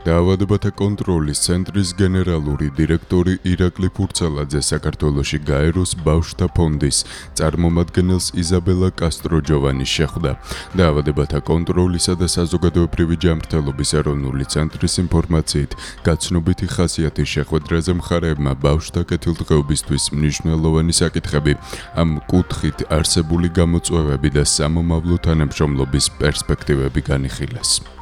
დაავადებათა კონტროლის ცენტრის გენერალური დირექტორი ირაკლი ფურცელაძე საქართველოში გაეროს ბავშვთა ფონდის წარმომადგენელს იზაბელა კასტროჯოვანის შეხვდა. დაავადებათა კონტროლისა და საზოგადოებრივი ჯანმრთელობის ეროვნული ცენტრის ინფორმაციით, გაცნობიტი ხასიათის შეხვედრაზე მხარეებმა ბავშვთა კეთილდღეობისთვის მნიშვნელოვანი საკითხები, ამ კუთხით არსებული გამოწვევები და სამომავლო თანამშრომლობის პერსპექტივები განიხილეს.